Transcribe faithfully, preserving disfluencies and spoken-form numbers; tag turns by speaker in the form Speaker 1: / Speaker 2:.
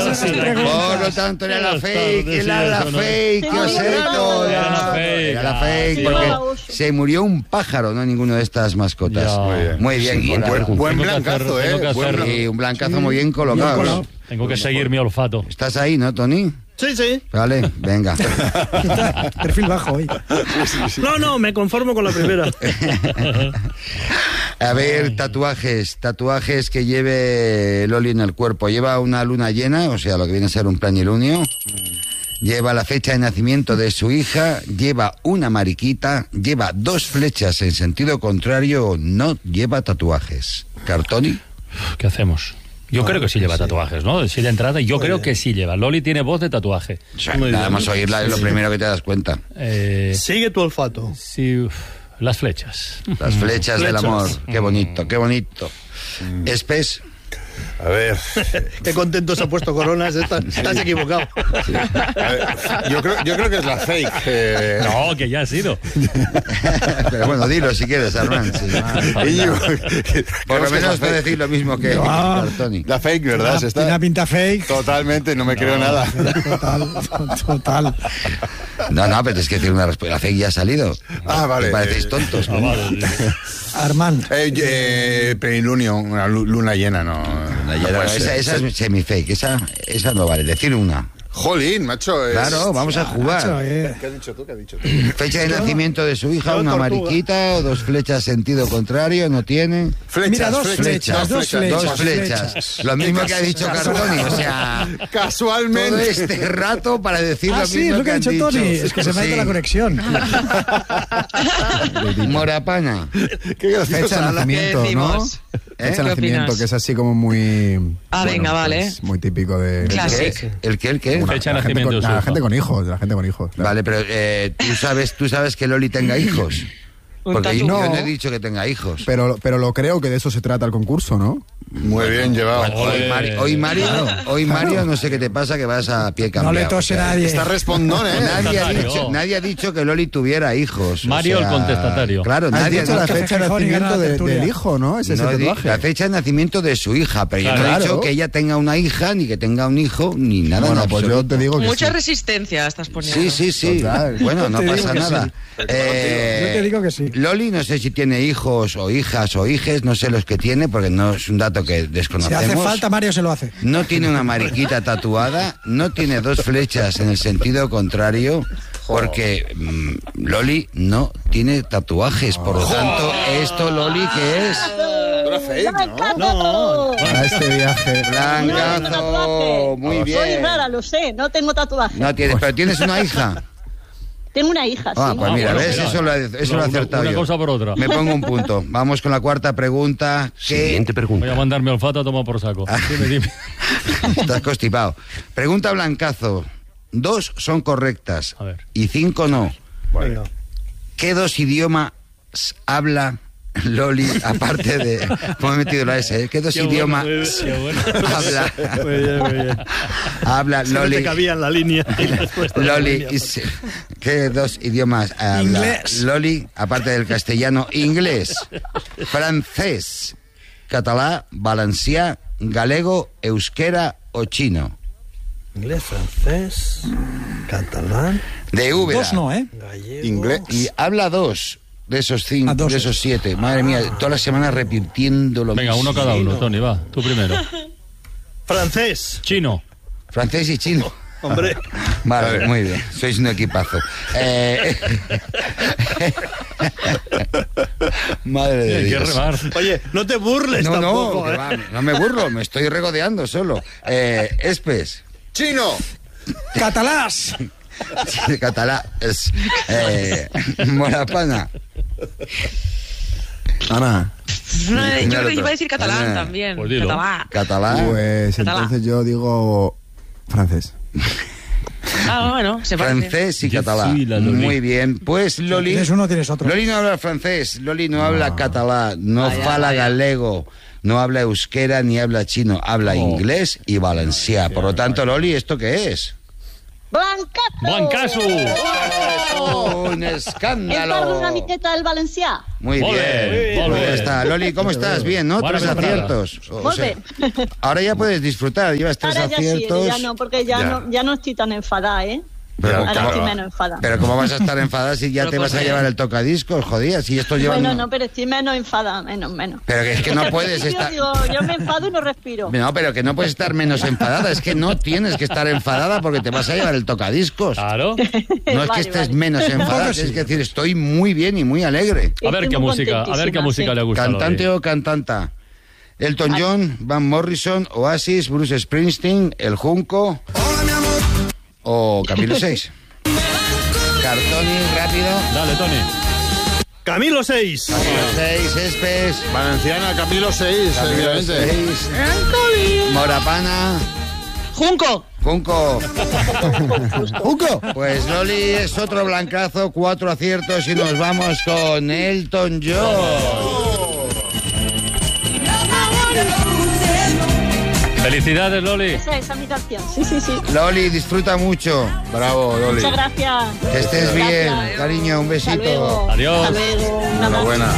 Speaker 1: Por lo tanto, era la fake, era la fake, que os he dicho. Era la fake, porque se murió un pájaro, no ninguno de estas mascotas. Muy bien.
Speaker 2: Sí, buen, buen blancazo, ¿eh?
Speaker 1: Buen, y un blancazo sí, muy bien colocado.
Speaker 3: Tengo que seguir mi olfato.
Speaker 1: ¿Estás ahí, no, Tony?
Speaker 4: Sí, sí.
Speaker 1: Vale, venga.
Speaker 5: Perfil bajo hoy.
Speaker 4: Sí, sí, sí. No, no, me conformo con la primera.
Speaker 1: A ver, tatuajes. Tatuajes que lleve Loli en el cuerpo. Lleva una luna llena, o sea, lo que viene a ser un planilunio. Lleva la fecha de nacimiento de su hija, lleva una mariquita, lleva dos flechas en sentido contrario, no lleva tatuajes. ¿Cartoni?
Speaker 3: ¿Qué hacemos? Yo bueno, creo que sí lleva sí. tatuajes, ¿no? Sí, de entrada, yo Muy creo bien. que sí lleva. Loli tiene voz de tatuaje.
Speaker 1: Sí, nada más oírla es lo primero que te das cuenta.
Speaker 4: Eh, Sigue tu olfato.
Speaker 3: Sí, uf, las flechas.
Speaker 1: Las flechas, flechas del amor. Qué bonito, qué bonito. Mm. Espes.
Speaker 2: A ver.
Speaker 4: Qué contento se ha puesto Coronas. Estás, estás equivocado.
Speaker 2: Sí. A ver, yo, creo, yo creo que es la fake. Eh...
Speaker 3: No, que ya ha sido.
Speaker 1: Pero bueno, dilo si quieres, Armand. Sí. Yo, por lo menos puedo decir lo mismo que
Speaker 2: no, Tony. La fake, ¿verdad?
Speaker 5: Tiene
Speaker 2: está...
Speaker 5: una pinta fake.
Speaker 2: Totalmente, no me no, creo nada.
Speaker 5: Total, total.
Speaker 1: No, no, pero es que decir una respuesta. La fake ya ha salido.
Speaker 2: Ah, vale.
Speaker 1: Me parecéis tontos.
Speaker 3: Ah, vale.
Speaker 5: Armand.
Speaker 2: Eh, eh, Plenilunio, una luna llena, no.
Speaker 1: Luna llena, no esa, esa es semi-fake, esa, esa no vale. Decir una.
Speaker 2: Jolín, macho. Es...
Speaker 1: Claro, vamos a jugar.
Speaker 5: Macho, eh.
Speaker 2: ¿Qué has dicho tú? ¿Qué has dicho tú?
Speaker 1: Fecha de nacimiento de su hija, una mariquita o dos flechas sentido contrario, no tiene.
Speaker 2: Flechas,
Speaker 5: Mira, dos
Speaker 2: flechas,
Speaker 5: flechas, dos flechas.
Speaker 1: Dos flechas. flechas. Lo mismo que ha dicho Cartoni, o sea,
Speaker 2: casualmente.
Speaker 1: Todo este rato para decir
Speaker 5: ah,
Speaker 1: lo
Speaker 5: sí,
Speaker 1: mismo
Speaker 5: es lo que,
Speaker 1: que
Speaker 5: ha dicho
Speaker 1: dicho
Speaker 5: Tony. Es que se me ha ido la conexión.
Speaker 1: Morapana.
Speaker 2: Qué graciosa.
Speaker 6: Fecha de nacimiento, ¿no?
Speaker 1: ¿Eh?
Speaker 6: Fecha de nacimiento, que es así como muy...
Speaker 7: Ah,
Speaker 6: bueno,
Speaker 7: venga, vale.
Speaker 6: Pues muy típico de...
Speaker 7: Clásico.
Speaker 1: ¿El qué? ¿El qué?
Speaker 6: Una,
Speaker 3: Fecha de
Speaker 6: la
Speaker 3: nacimiento.
Speaker 6: Gente con, la gente con hijos, la gente con hijos. Claro.
Speaker 1: Vale, pero eh, ¿tú, sabes, tú sabes que Loli tenga hijos. Porque yo no, yo no he dicho que tenga hijos.
Speaker 6: Pero, pero lo creo que de eso se trata el concurso, ¿no?
Speaker 2: Muy bien llevado.
Speaker 1: Bueno, hoy, Mari, hoy, Mario, hoy Mario, no sé qué te pasa, que vas a pie cambiado.
Speaker 5: No le tose o sea, nadie.
Speaker 2: Está respondón, ¿eh?
Speaker 1: Nadie ha, dicho, nadie ha dicho que Loli tuviera hijos.
Speaker 3: Mario, o sea, el contestatario.
Speaker 1: Claro,
Speaker 6: ¿Has
Speaker 1: nadie
Speaker 6: dicho
Speaker 1: ha
Speaker 6: la
Speaker 1: dicho
Speaker 6: fecha de nacimiento de, del hijo, ¿no? Ese
Speaker 1: no,
Speaker 6: es el tatuaje.
Speaker 1: La fecha de nacimiento de su hija, pero
Speaker 3: claro,
Speaker 1: yo no he
Speaker 6: claro.
Speaker 1: dicho que ella tenga una hija, ni que tenga un hijo, ni nada.
Speaker 6: Bueno, pues yo te digo que
Speaker 7: Mucha
Speaker 6: sí.
Speaker 7: resistencia estás poniendo.
Speaker 1: Sí, sí, sí.
Speaker 6: Total.
Speaker 1: Bueno, no pasa nada.
Speaker 5: Sí.
Speaker 1: Eh,
Speaker 5: yo te digo que sí.
Speaker 1: Loli, no sé si tiene hijos o hijas o hijes, no sé los que tiene, porque no es un dato que desconocemos.
Speaker 5: Si hace falta, Mario se lo hace.
Speaker 1: No tiene una mariquita tatuada, no tiene dos flechas en el sentido contrario, porque mmm, Loli no tiene tatuajes. Por lo tanto, ¿esto, Loli, qué es?
Speaker 2: Fake,
Speaker 4: ¿no? No.
Speaker 6: Para este viaje.
Speaker 1: Blancazo, muy bien.
Speaker 8: Soy rara, lo sé, no tengo tatuaje.
Speaker 1: No tienes, pero tienes una hija.
Speaker 8: Tengo una hija, sí.
Speaker 1: Ah, pues mira,
Speaker 3: Ah, bueno,
Speaker 1: ¿ves?
Speaker 3: mira.
Speaker 1: Eso lo he, eso
Speaker 3: No,
Speaker 1: lo he
Speaker 3: una-
Speaker 1: acertado
Speaker 3: una
Speaker 1: yo.
Speaker 3: cosa por otra.
Speaker 1: Me pongo un punto. Vamos con la cuarta pregunta. ¿Qué?
Speaker 9: Siguiente pregunta.
Speaker 3: Voy a mandar mi olfato a tomar por saco. Dime, dime.
Speaker 1: Estás constipado. Pregunta Blancazo. Dos son correctas
Speaker 3: A ver.
Speaker 1: y cinco no.
Speaker 4: Venga.
Speaker 1: ¿Qué dos idiomas habla Loli, aparte de... ¿Cómo he metido la S? ¿eh? ¿Qué dos
Speaker 3: Qué
Speaker 1: idiomas
Speaker 3: bueno, qué bueno.
Speaker 1: habla?
Speaker 4: Muy bien, muy bien.
Speaker 1: Habla
Speaker 4: Se no
Speaker 1: Loli.
Speaker 4: te cabía en la línea.
Speaker 1: Loli, y se- ¿qué dos idiomas habla
Speaker 5: Inglés.
Speaker 1: Loli, aparte del castellano? Inglés, francés, catalá, valencià, galego, euskera o chino.
Speaker 4: Inglés, francés, catalán,
Speaker 1: De Úbeda.
Speaker 5: Dos no, ¿eh?
Speaker 4: gallego.
Speaker 2: Inglés.
Speaker 1: Y habla dos de esos cinco,
Speaker 5: Ah, dos.
Speaker 1: de esos siete. Madre mía, todas las semanas repitiendo lo
Speaker 3: Venga,
Speaker 1: mismo.
Speaker 3: uno cada uno, Tony, va. Tú primero.
Speaker 4: Francés.
Speaker 3: Chino.
Speaker 1: Francés y chino.
Speaker 4: Hombre.
Speaker 1: Vale, muy bien. Sois un equipazo. Eh, Madre de
Speaker 3: Hay que
Speaker 1: Dios.
Speaker 3: remar.
Speaker 4: Oye, no te burles
Speaker 1: No,
Speaker 4: tampoco,
Speaker 1: no, que
Speaker 4: ¿eh?
Speaker 1: va, no me burlo, me estoy regodeando solo. Eh, Espes,
Speaker 2: ¡Chino!
Speaker 5: ¡Catalás!
Speaker 1: sí, catalá, es eh, Morapana.
Speaker 6: Ana,
Speaker 7: No, yo creo que
Speaker 1: otro.
Speaker 7: iba a decir catalán
Speaker 1: Ah,
Speaker 7: también.
Speaker 3: pues dilo.
Speaker 7: Catalán.
Speaker 1: Catalá.
Speaker 6: pues
Speaker 7: Catalá.
Speaker 6: entonces yo digo francés.
Speaker 7: Ah, bueno, se parece.
Speaker 1: Francés y
Speaker 3: Yo
Speaker 1: catalá.
Speaker 3: soy la Loli.
Speaker 1: Muy bien. Pues Loli.
Speaker 5: Tienes uno, tienes otro.
Speaker 1: Loli no habla francés, Loli no habla catalá, no fala galego, no habla euskera ni habla chino, habla inglés y valencià. Por lo tanto, Loli, ¿esto qué es?
Speaker 8: Blancazo.
Speaker 3: ¡Blancazo!
Speaker 1: Un
Speaker 8: Em
Speaker 1: escándalo.
Speaker 8: parlo una miqueta del valencià.
Speaker 1: Muy
Speaker 3: Molt
Speaker 1: bien,
Speaker 3: bé,
Speaker 1: muy
Speaker 3: molt
Speaker 1: bien.
Speaker 3: bé.
Speaker 1: Está. Loli, ¿cómo estás? Bien, ¿no?
Speaker 3: Buena
Speaker 1: Tres
Speaker 3: temporada.
Speaker 1: aciertos. O
Speaker 8: Molt
Speaker 1: sea,
Speaker 8: bé.
Speaker 1: ahora ya puedes disfrutar, llevas tres
Speaker 8: Ahora ya sí,
Speaker 1: aciertos.
Speaker 8: ya no, porque ya,
Speaker 2: Ya.
Speaker 8: No, ya no estoy tan enfadada, ¿eh?
Speaker 1: Pero,
Speaker 8: Ahora
Speaker 1: claro,
Speaker 8: estoy menos enfadada.
Speaker 1: pero ¿cómo vas a estar enfadada si ya
Speaker 3: Pero
Speaker 1: te vas a
Speaker 3: ¿por qué?
Speaker 1: llevar el tocadiscos? Jodía, si esto lleva...
Speaker 8: Bueno, no, pero estoy menos enfadada, menos, menos.
Speaker 1: Pero que es que no puedes
Speaker 8: Yo
Speaker 1: estar...
Speaker 8: digo, yo me enfado y no respiro.
Speaker 1: No, pero que no puedes estar menos enfadada. Es que no tienes que estar enfadada porque te vas a llevar el tocadiscos.
Speaker 3: Claro.
Speaker 1: No es que
Speaker 8: Vale,
Speaker 1: estés
Speaker 8: vale.
Speaker 1: menos enfadada, es que decir, estoy muy bien y muy alegre.
Speaker 3: A ver
Speaker 8: Estoy
Speaker 3: qué
Speaker 8: muy
Speaker 3: música, a ver qué
Speaker 8: contentísima,
Speaker 3: música
Speaker 8: sí.
Speaker 3: le gusta. a
Speaker 1: Cantante
Speaker 3: Loli.
Speaker 1: o cantanta. Elton John, Van Morrison, Oasis, Bruce Springsteen, El Junco o Camilo seis. Cartoni, rápido.
Speaker 3: Dale, Tony.
Speaker 4: Camilo seis.
Speaker 1: Camilo seis, Espes.
Speaker 2: Valenciana, Camilo seis,
Speaker 1: Camilo
Speaker 2: evidentemente.
Speaker 1: seis. Morapana.
Speaker 7: Junco.
Speaker 1: Junco.
Speaker 6: ¡Junco!
Speaker 1: Pues Loli es otro blancazo, cuatro aciertos y nos vamos con Elton John.
Speaker 3: Felicidades, Loli.
Speaker 8: Esa, esa es mi canción. Sí, sí, sí.
Speaker 1: Loli, disfruta mucho.
Speaker 2: Bravo, Loli.
Speaker 8: Muchas gracias.
Speaker 1: Que estés bien,
Speaker 8: Gracias.
Speaker 1: cariño, un
Speaker 8: Hasta
Speaker 1: besito.
Speaker 8: luego.
Speaker 3: Adiós.
Speaker 8: Hasta luego. Nada.
Speaker 2: Enhorabuena.